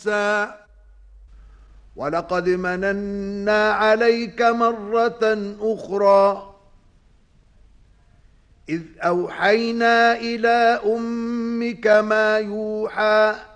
ولقد مننا عليك مرة أخرى إذ أوحينا إلى أمك ما يوحى